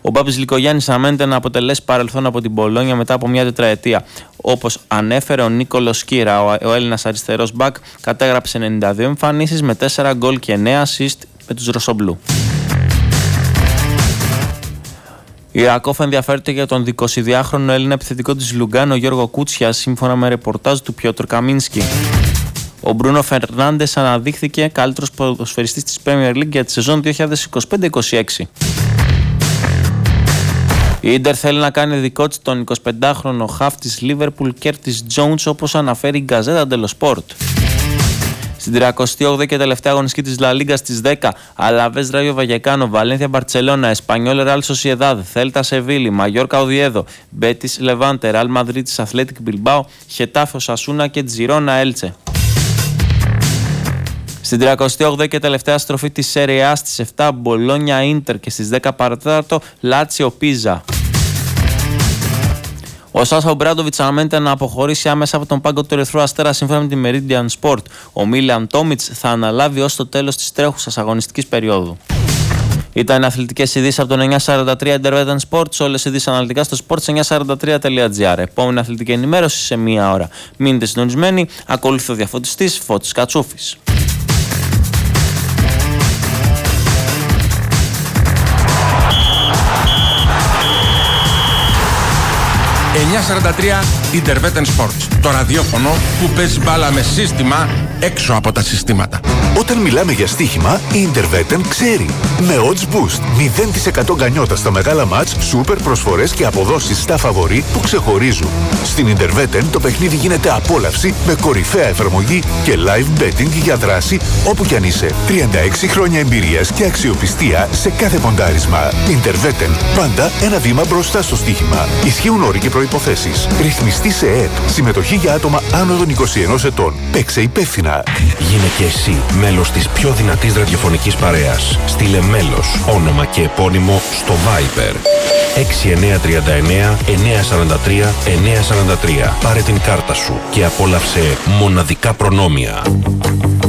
Ο Μπάμπης Λικογιάννης αναμένεται να αποτελέσει παρελθόν από την Μπολόνια μετά από μια τετραετία. Όπως ανέφερε ο Νίκολο Σκύρα, ο Έλληνας αριστερός μπακ κατέγραψε 92 εμφανίσεις με 4 γκολ και 9 assist με τους Ρωσομπλού. Η Ρακόφ ενδιαφέρεται για τον 22χρονο Έλληνα επιθετικό της Λουγκάνο Γιώργο Κούτσια, σύμφωνα με ρεπορτάζ του Πιότρ Καμίνσκι. Ο Μπρούνο Φερνάντες αναδείχθηκε καλύτερος ποδοσφαιριστής της Premier League για τη σεζόν 2025-26. Η Ίντερ θέλει να κάνει δικό της τον 25χρονο χαφ της Liverpool Curtis Jones, όπως αναφέρει η Gazeta dello Sport. Στην 38η και τελευταία αγωνιστική της Λα Λίγκα στις 10, Αλαβές Ράγιο Βαγεκάνο, Βαλένθια Μπαρτσελώνα, Εσπανιόλ Ρεάλ Σοσιεδάδ, Θέλτα Σεβίλη, Μαγιόρκα Οδιέδο, Μπέτις Λεβάντε, Ρεάλ Μαδρίτης Αθλέτικ Μπιλμπάο, Χετάφε Οσασούνα και Τζιρόνα Έλτσε. Στην 38η και τελευταία στροφή της Serie A στις 7, Μπολόνια Ίντερ και στις 10 παρατέταρτο, Λάτσιο Πίζα. Ο Σάσα Ομπράντοβιτς αναμένεται να αποχωρήσει άμεσα από τον πάγκο του Ερυθρού Αστέρα, σύμφωνα με τη Meridian Sport. Ο Μίλιαν Τόμιτς θα αναλάβει ως το τέλος της τρέχουσας αγωνιστικής περίοδου. Ήταν αθλητικές ειδήσεις από τον 943 Intervetan Sports. Όλες οι ειδήσεις αναλυτικά στο sports943.gr. Επόμενη αθλητική ενημέρωση σε μία ώρα. Μείνετε συντονισμένοι. Ακολουθεί ο διαφωτιστής Φώτης Κατσούφης. 943 Intervetan Sports. Το ραδιόφωνο που παίζει μπάλα με σύστημα έξω από τα συστήματα. Όταν μιλάμε για στοίχημα, η Intervetan ξέρει. Με odds boost, 0% γκανιότα στα μεγάλα μάτς, σούπερ προσφορές και αποδόσεις στα φαβορί που ξεχωρίζουν. Στην Intervetan το παιχνίδι γίνεται απόλαυση με κορυφαία εφαρμογή και live betting για δράση όπου κι αν είσαι. 36 χρόνια εμπειρίας και αξιοπιστία σε κάθε ποντάρισμα. Intervetan, πάντα ένα βήμα μπροστά στο στοίχημα. Ισχύουν όροι και προϋποθέσεις. Ρυθμιστή σε ΕΕΠ. Συμμετοχή για άτομα άνω των 21 ετών. Παίξε υπεύθυνα. Γίνε και εσύ μέλος της πιο δυνατής ραδιοφωνικής παρέας. Στείλε μέλος, όνομα και επώνυμο στο Viber 6939 943 943. Πάρε την κάρτα σου και απόλαυσε μοναδικά προνόμια.